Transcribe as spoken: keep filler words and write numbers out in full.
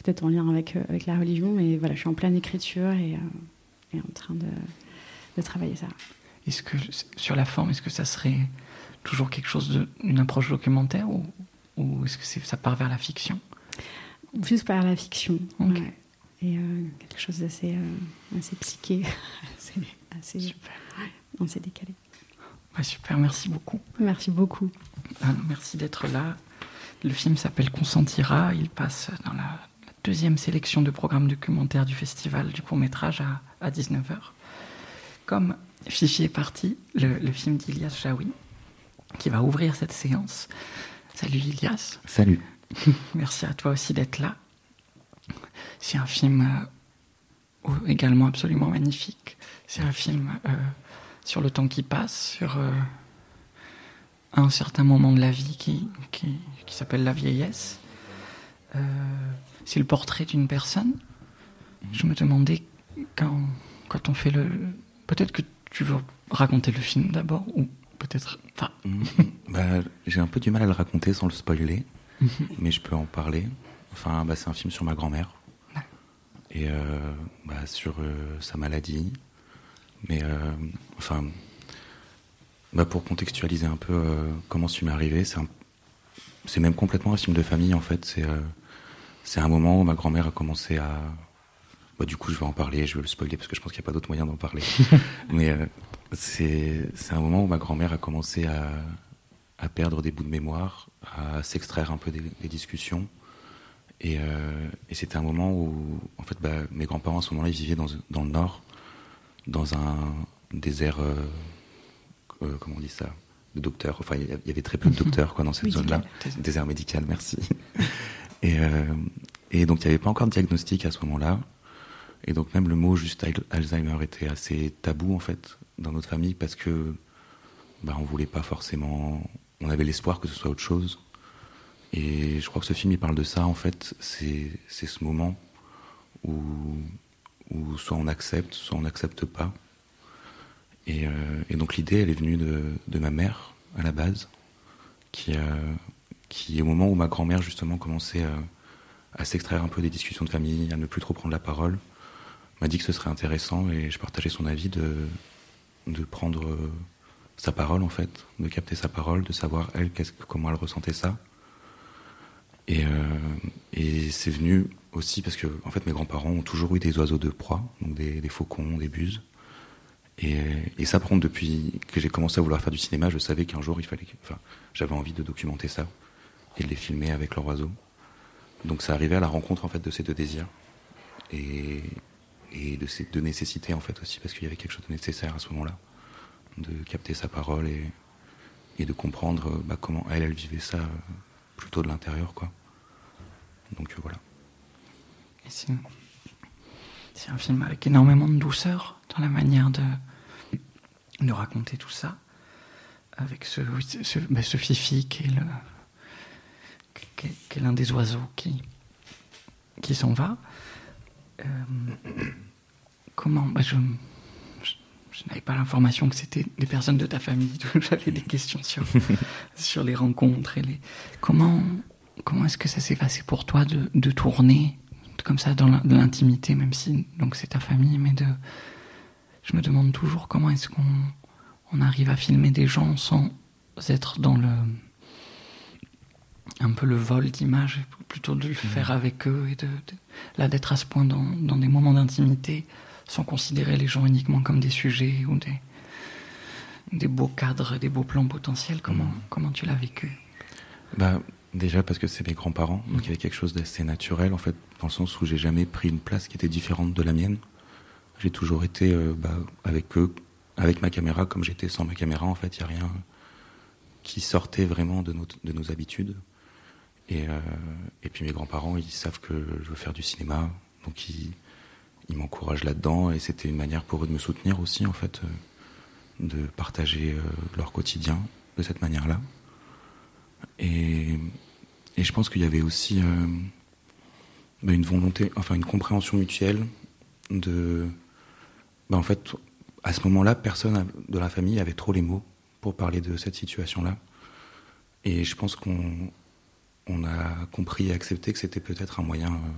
peut-être en lien avec, euh, avec la religion, mais voilà, je suis en pleine écriture et, euh, et en train de, de travailler ça. Est-ce que, sur la forme, est-ce que ça serait toujours quelque chose de, une approche documentaire ou, ou est-ce que c'est, ça part vers la fiction? Plus par la fiction, okay. ouais. Et euh, quelque chose d'assez euh, assez psyché, assez, assez, super. Ouais, assez décalé. Ouais, super, merci beaucoup. Merci beaucoup. Ah, merci d'être là. Le film s'appelle Consentira, il passe dans la, la deuxième sélection de programme documentaire du festival du court-métrage à, à dix-neuf heures. Comme Fifi est parti, le, le film d'Ilyas Jaoui, qui va ouvrir cette séance. Salut Ilyas. Salut. Merci à toi aussi d'être là. C'est un film euh, également absolument magnifique. C'est un film euh, sur le temps qui passe, sur euh, un certain moment de la vie qui, qui, qui s'appelle la vieillesse. Euh, c'est le portrait d'une personne. Je me demandais, quand, quand on fait le... Peut-être que tu veux raconter le film d'abord, ou peut-être... Enfin... bah, j'ai un peu du mal à le raconter sans le spoiler, mais je peux en parler. Enfin, bah, c'est un film sur ma grand-mère. Ouais. Et euh, bah, sur euh, sa maladie. Mais, euh, enfin... Bah, pour contextualiser un peu euh, comment ça m'est arrivé, c'est, un... c'est même complètement un film de famille, en fait. C'est, euh... c'est un moment où ma grand-mère a commencé à... Bah, du coup, je vais en parler, je vais le spoiler parce que je pense qu'il n'y a pas d'autre moyen d'en parler. Mais euh, c'est, c'est un moment où ma grand-mère a commencé à, à perdre des bouts de mémoire, à s'extraire un peu des, des discussions. Et, euh, et c'était un moment où, en fait, bah, mes grands-parents, à ce moment-là, ils vivaient dans, dans le Nord, dans un désert, euh, euh, comment on dit ça, de docteurs. Enfin, il y avait très peu de docteurs quoi, dans cette oui, zone-là. Désert médical, merci. Et, euh, et donc, il n'y avait pas encore de diagnostic à ce moment-là. Et donc même le mot juste Alzheimer était assez tabou en fait dans notre famille parce que bah, on voulait pas forcément, on avait l'espoir que ce soit autre chose. Et je crois que ce film il parle de ça en fait, c'est c'est ce moment où où soit on accepte, soit on n'accepte pas. Et, euh, et donc l'idée elle est venue de de ma mère à la base, qui euh, qui au moment où ma grand-mère justement commençait à, à s'extraire un peu des discussions de famille, à ne plus trop prendre la parole, m'a dit que ce serait intéressant et je partageais son avis de, de prendre euh, sa parole en fait, de capter sa parole, de savoir elle qu'est-ce, comment elle ressentait ça. Et, euh, et c'est venu aussi parce que en fait mes grands-parents ont toujours eu des oiseaux de proie, donc des, des faucons, des buses. Et, et ça, par contre, depuis que j'ai commencé à vouloir faire du cinéma, je savais qu'un jour il fallait, enfin, j'avais envie de documenter ça et de les filmer avec leurs oiseaux. Donc ça arrivait à la rencontre en fait de ces deux désirs. Et et de ces deux nécessités en fait aussi parce qu'il y avait quelque chose de nécessaire à ce moment-là de capter sa parole et, et de comprendre bah, comment elle elle vivait ça plutôt de l'intérieur quoi. Donc euh, voilà. Et c'est, c'est un film avec énormément de douceur dans la manière de, de raconter tout ça avec ce, ce, bah, ce Fifi qui est, le, qui, est, qui est l'un des oiseaux qui, qui s'en va. Euh, comment bah je, je, je n'avais pas l'information que c'était des personnes de ta famille, donc j'avais des questions sur, sur les rencontres et les comment comment est-ce que ça s'est passé pour toi de, de tourner comme ça dans l'intimité, même si donc c'est ta famille, mais de je me demande toujours comment est-ce qu'on on arrive à filmer des gens sans être dans le un peu le vol d'images, plutôt de le faire avec eux et de, de là d'être à ce point dans, dans des moments d'intimité sans considérer les gens uniquement comme des sujets ou des des beaux cadres, des beaux plans potentiels. Comment mmh. comment tu l'as vécu? Bah déjà parce que c'est mes grands-parents, donc il y avait quelque chose d'assez naturel en fait, dans le sens où j'ai jamais pris une place qui était différente de la mienne. J'ai toujours été euh, bah, avec eux, avec ma caméra comme j'étais sans ma caméra. En fait, il y a rien qui sortait vraiment de nos de nos habitudes. Et, euh, et puis mes grands-parents, ils savent que je veux faire du cinéma, donc ils, ils m'encouragent là-dedans, et c'était une manière pour eux de me soutenir aussi, en fait, euh, de partager euh, leur quotidien de cette manière-là. Et, et je pense qu'il y avait aussi euh, bah, une volonté, enfin une compréhension mutuelle de... Bah, en fait, à ce moment-là, personne de la famille avait trop les mots pour parler de cette situation-là. Et je pense qu'on... on a compris et accepté que c'était peut-être un moyen